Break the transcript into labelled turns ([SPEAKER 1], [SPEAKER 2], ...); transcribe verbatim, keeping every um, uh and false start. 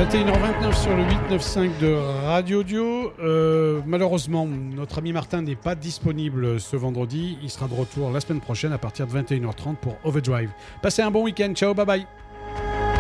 [SPEAKER 1] vingt et une heures vingt-neuf sur le huit neuf cinq de Radio Dio. Euh, malheureusement, notre ami Martin n'est pas disponible ce vendredi. Il sera de retour la semaine prochaine à partir de vingt et une heures trente pour Overdrive. Passez un bon week-end. Ciao, bye bye.